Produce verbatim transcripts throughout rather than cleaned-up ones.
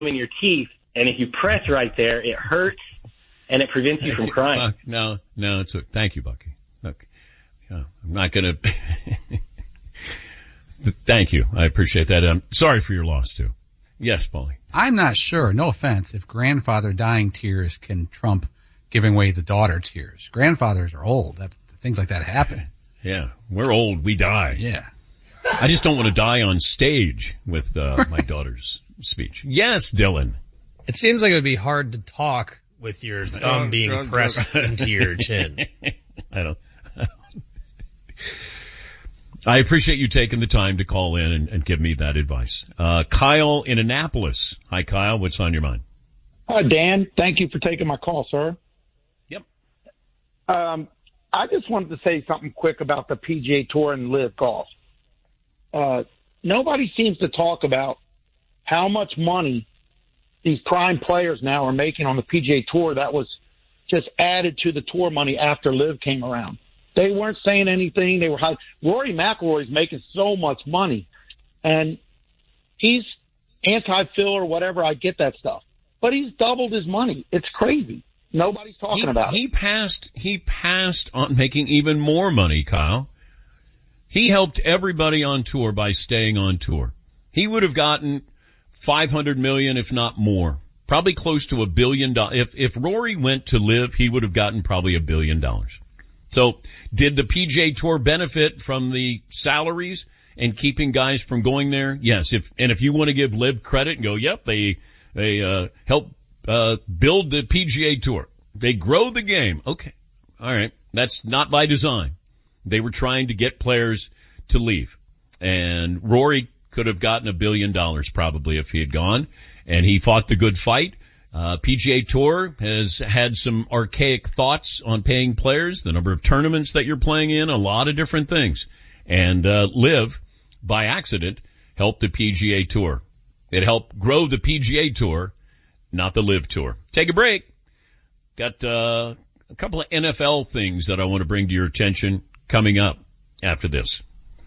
in your teeth, and if you press right there, it hurts, and it prevents you from crying. Buck, no, no, it's a, thank you, Bucky. Look, yeah, I'm not going to. Thank you. I appreciate that. I'm sorry for your loss, too. Yes, Paulie. I'm not sure, no offense, if grandfather dying tears can trump giving away the daughter tears. Grandfathers are old. That, things like that happen. Yeah, we're old. We die. Yeah. I just don't want to die on stage with uh, my daughter's speech. Yes, Dylan. It seems like it would be hard to talk with your thumb being pressed into your chin. I don't. I appreciate you taking the time to call in and, and give me that advice. Uh, Kyle in Annapolis. Hi, Kyle. What's on your mind? Hi, Dan. Thank you for taking my call, sir. Yep. Um, I just wanted to say something quick about the P G A Tour and Live Golf. Uh, nobody seems to talk about how much money these prime players now are making on the P G A Tour that was just added to the tour money after Live came around. They weren't saying anything. They were high. Rory McIlroy's making so much money, and he's anti-Phil or whatever. I get that stuff, but he's doubled his money. It's crazy. Nobody's talking he, about he it. He passed. He passed on making even more money, Kyle. He helped everybody on tour by staying on tour. He would have gotten five hundred million, if not more, probably close to a billion dollars. If if Rory went to Live, he would have gotten probably a billion dollars. So did the P G A Tour benefit from the salaries and keeping guys from going there? Yes. If, and if you want to give Liv credit and go, yep, they, they, uh, help, uh, build the P G A Tour. They grow the game. Okay. All right. That's not by design. They were trying to get players to leave. And Rory could have gotten a billion dollars probably if he had gone, and he fought the good fight. Uh, P G A Tour has had some archaic thoughts on paying players, the number of tournaments that you're playing in, a lot of different things. And, uh, Live, by accident, helped the P G A Tour. It helped grow the P G A Tour, not the Live Tour. Take a break. Got, uh, a couple of N F L things that I want to bring to your attention coming up after this.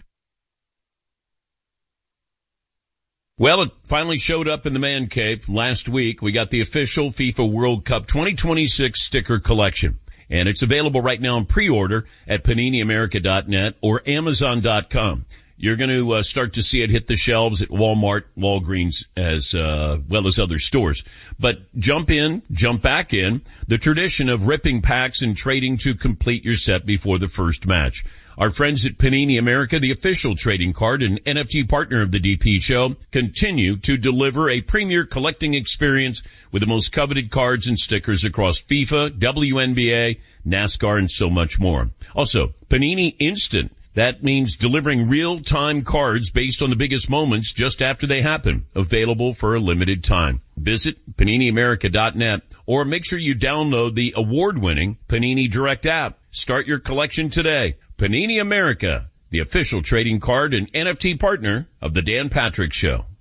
Well, it finally showed up in the man cave last week. We got the official FIFA World Cup twenty twenty-six sticker collection, and it's available right now in pre-order at panini america dot net or amazon dot com. You're going to uh, start to see it hit the shelves at Walmart, Walgreens, as uh, well as other stores. But jump in, jump back in, the tradition of ripping packs and trading to complete your set before the first match. Our friends at Panini America, the official trading card and N F T partner of the D P Show, continue to deliver a premier collecting experience with the most coveted cards and stickers across FIFA, W N B A, NASCAR, and so much more. Also, Panini Instant. That means delivering real-time cards based on the biggest moments just after they happen. Available for a limited time. Visit panini america dot net or make sure you download the award-winning Panini Direct app. Start your collection today. Panini America, the official trading card and N F T partner of the Dan Patrick Show.